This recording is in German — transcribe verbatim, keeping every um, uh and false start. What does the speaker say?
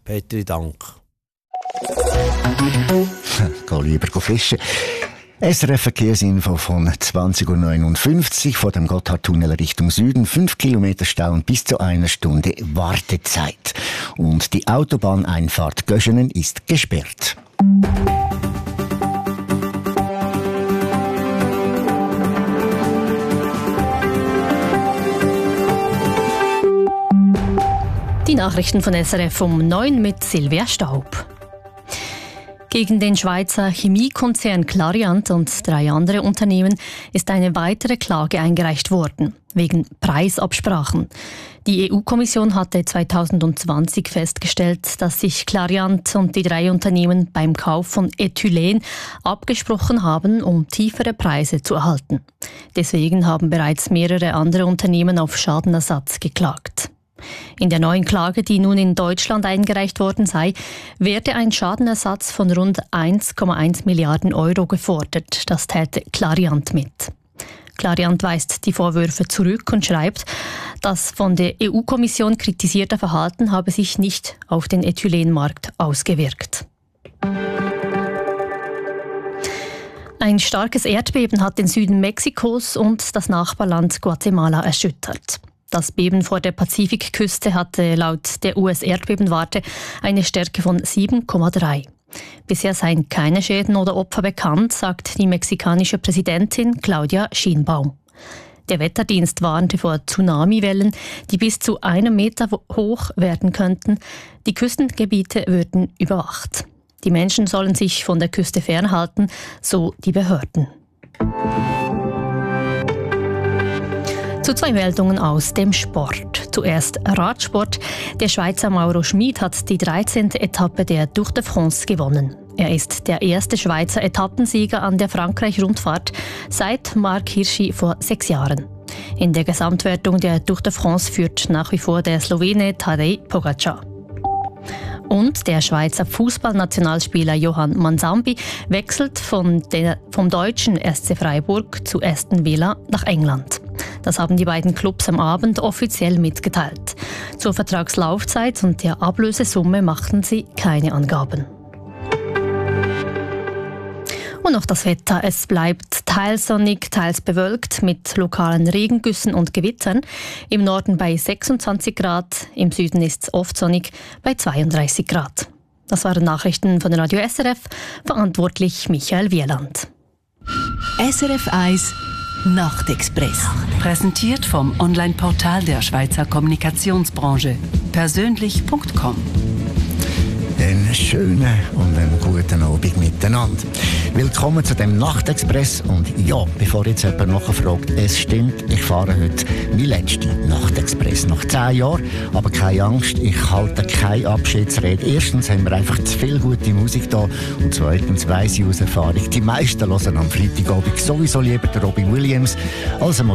Petri, Dank. Geh lieber fischen. S R F Verkehrsinfo von zwanzig Uhr neunundfünfzig vor dem Gotthardtunnel Richtung Süden. Fünf Kilometer Stau und bis zu einer Stunde Wartezeit. Und die Autobahneinfahrt Göschenen ist gesperrt. Die Nachrichten von S R F um neun mit Silvia Staub. Gegen den Schweizer Chemiekonzern Clariant und drei andere Unternehmen ist eine weitere Klage eingereicht worden, wegen Preisabsprachen. Die E U-Kommission hatte zweitausendzwanzig festgestellt, dass sich Clariant und die drei Unternehmen beim Kauf von Ethylen abgesprochen haben, um tiefere Preise zu erhalten. Deswegen haben bereits mehrere andere Unternehmen auf Schadenersatz geklagt. In der neuen Klage, die nun in Deutschland eingereicht worden sei, werde ein Schadenersatz von rund eins Komma eins Milliarden Euro gefordert. Das täte Clariant mit. Clariant weist die Vorwürfe zurück und schreibt, das von der E U-Kommission kritisierte Verhalten habe sich nicht auf den Ethylenmarkt ausgewirkt. Ein starkes Erdbeben hat den Süden Mexikos und das Nachbarland Guatemala erschüttert. Das Beben vor der Pazifikküste hatte laut der U S-Erdbebenwarte eine Stärke von sieben Komma drei. Bisher seien keine Schäden oder Opfer bekannt, sagt die mexikanische Präsidentin Claudia Sheinbaum. Der Wetterdienst warnte vor Tsunamiwellen, die bis zu einem Meter hoch werden könnten. Die Küstengebiete würden überwacht. Die Menschen sollen sich von der Küste fernhalten, so die Behörden. Zu zwei Meldungen aus dem Sport. Zuerst Radsport. Der Schweizer Mauro Schmid hat die dreizehnte Etappe der Tour de France gewonnen. Er ist der erste Schweizer Etappensieger an der Frankreich-Rundfahrt seit Marc Hirschi vor sechs Jahren. In der Gesamtwertung der Tour de France führt nach wie vor der Slowene Tadej Pogačar. Und der Schweizer Fußballnationalspieler Johann Manzambi wechselt von der, vom deutschen S C Freiburg zu Aston Villa nach England. Das haben die beiden Clubs am Abend offiziell mitgeteilt. Zur Vertragslaufzeit und der Ablösesumme machten sie keine Angaben. Und noch das Wetter. Es bleibt teils sonnig, teils bewölkt mit lokalen Regengüssen und Gewittern. Im Norden bei sechsundzwanzig Grad, im Süden ist es oft sonnig bei zweiunddreißig Grad. Das waren Nachrichten von Radio S R F, verantwortlich Michael Wieland. S R F eins Nachtexpress. Präsentiert vom Online-Portal der Schweizer Kommunikationsbranche. persönlich punkt com. Einen schönen und einen guten Abend miteinander. Willkommen zu dem Nachtexpress. Und ja, bevor jetzt jemand nachfragt, es stimmt, ich fahre heute mein letzten Nachtexpress nach zehn Jahren. Aber keine Angst, ich halte keine Abschiedsrede. Erstens haben wir einfach zu viel gute Musik da. Und zweitens weiss ich aus Erfahrung, die meisten hören am Freitagabend sowieso lieber den Robbie Williams als